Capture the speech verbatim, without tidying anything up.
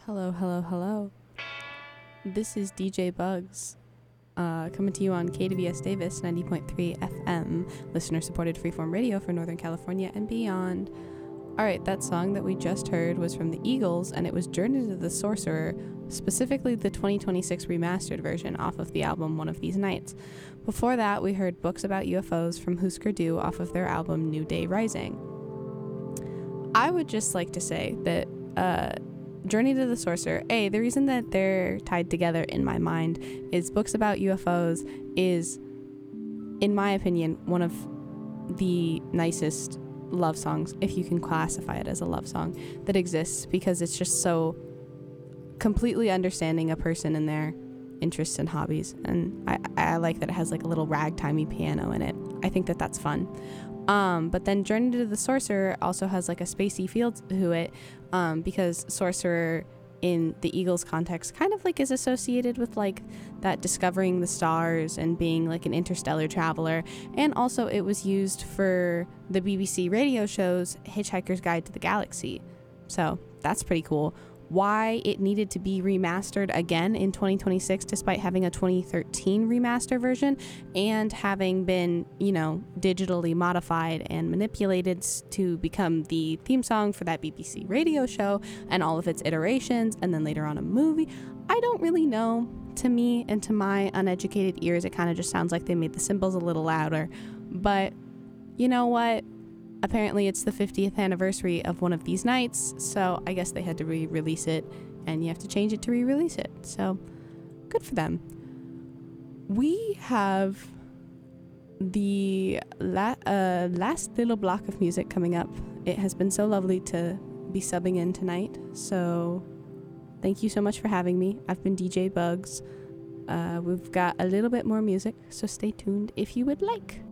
Hello, hello, hello. This is D J Bugs, uh, coming to you on K W S Davis ninety point three F M, listener-supported freeform radio for Northern California and beyond. Alright, that song that we just heard was from the Eagles, and it was Journey to the Sorcerer, specifically the twenty twenty-six remastered version off of the album One of These Nights. Before that, we heard Books About U F Os from Husker Du off of their album New Day Rising. I would just like to say that uh, Journey to the Sorcerer, A, the reason that they're tied together in my mind is Books About U F Os is, in my opinion, one of the nicest love songs, if you can classify it as a love song, that exists, because it's just so completely understanding a person and their interests and hobbies. And I, I like that it has like a little ragtimey piano in it. I think that that's fun. Um, but then Journey to the Sorcerer also has like a spacey feel to it, um, because Sorcerer in the Eagles context kind of like is associated with like that discovering the stars and being like an interstellar traveler. And also it was used for the B B C radio shows Hitchhiker's Guide to the Galaxy. So that's pretty cool. Why it needed to be remastered again in twenty twenty-six despite having a twenty thirteen remaster version and having been, you know, digitally modified and manipulated to become the theme song for that B B C radio show and all of its iterations, and then later on a movie, I don't really know. To me and to my uneducated ears, it kind of just sounds like they made the cymbals a little louder. But you know what? Apparently it's the fiftieth anniversary of One of These Nights, so I guess they had to re-release it, and you have to change it to re-release it. So, good for them. We have the la- uh, last little block of music coming up. It has been so lovely to be subbing in tonight, so thank you so much for having me. I've been D J Bugs. Uh, we've got a little bit more music, so stay tuned if you would like.